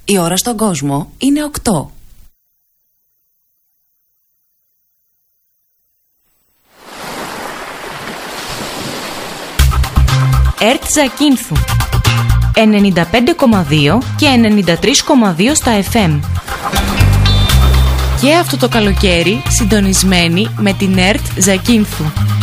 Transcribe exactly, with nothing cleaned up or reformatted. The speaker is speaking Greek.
Η ώρα στον κόσμο είναι οκτώ. ΕΡΤ Ζακίνθου ενενήντα πέντε κόμμα δύο και ενενήντα τρία κόμμα δύο στα εφ εμ. Και αυτό το καλοκαίρι συντονισμένοι με την ΕΡΤ Ζακίνθου.